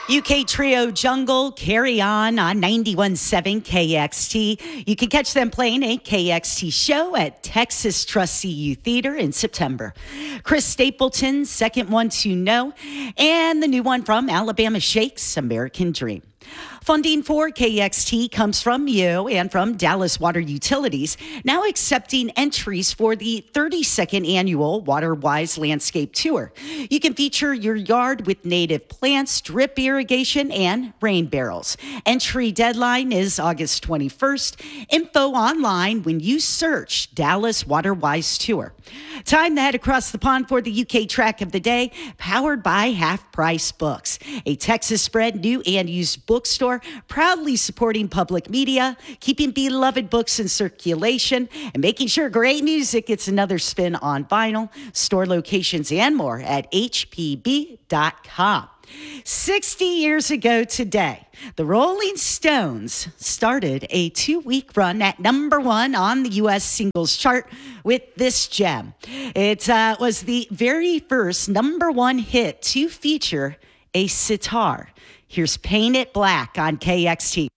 UK trio Jungle Carry on 91.7 KXT. You can catch them playing a KXT show at Texas Trust CU Theater in September. Chris Stapleton's Second One to Know, and the new one from Alabama Shakes, American Dream. Funding for KXT comes from you and from Dallas Water Utilities, now accepting entries for the 32nd annual WaterWise Landscape Tour. You can feature your yard with native plants, drip irrigation, and rain barrels. Entry deadline is August 21st. Info online when you search Dallas WaterWise Tour. Time to head across the pond for the UK track of the day, powered by Half Price Books, a Texas spread new and used bookstore proudly supporting public media, keeping beloved books in circulation, and making sure great music gets another spin on vinyl. Store locations and more at hpb.com. 60 years ago today, the Rolling Stones started a 2-week run at #1 on the U.S. singles chart with this gem. It was the very first #1 hit to feature a sitar. Here's Paint It Black on KXT.